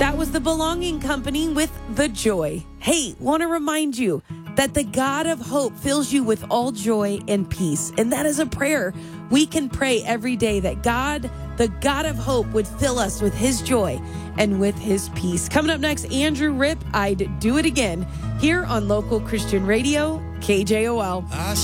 That was the Belonging Company with The Joy. Hey, want to remind you that the God of hope fills you with all joy and peace. And that is a prayer we can pray every day, that God, the God of hope, would fill us with his joy and with his peace. Coming up next, Andrew Ripp, I'd Do It Again, here on Local Christian Radio, KJOL.